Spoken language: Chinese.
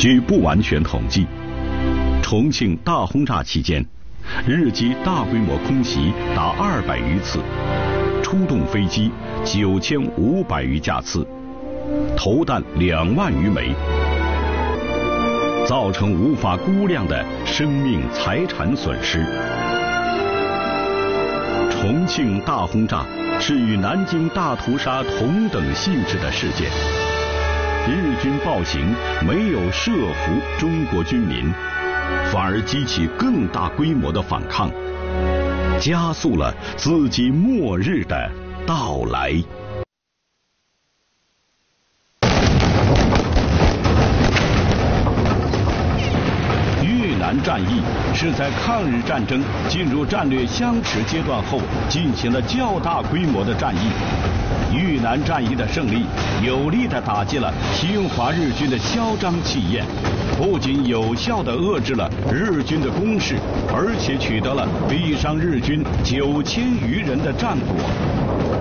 据不完全统计，重庆大轰炸期间，日机大规模空袭达200余次，出动飞机9500余架次，投弹2万余枚，造成无法估量的生命财产损失。重庆大轰炸是与南京大屠杀同等性质的事件，日军暴行没有慑服中国军民，反而激起更大规模的反抗，加速了自己末日的到来。越南战役是在抗日战争进入战略相持阶段后进行了较大规模的战役。越南战役的胜利，有力地打击了侵华日军的嚣张气焰，不仅有效地遏制了日军的攻势，而且取得了毙伤日军9000余人的战果。